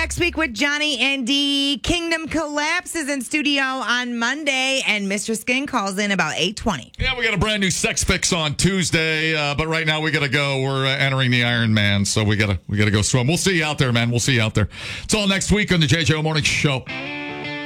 next week with Johnny and D. Kingdom collapses in studio on Monday, and Mr. Skin calls in about 8:20. Yeah, we got a brand new sex fix on Tuesday, but right now we got to go. We're entering the Iron Man, so we gotta go swim. We'll see you out there, man. We'll see you out there. It's all next week on the JJO Morning Show.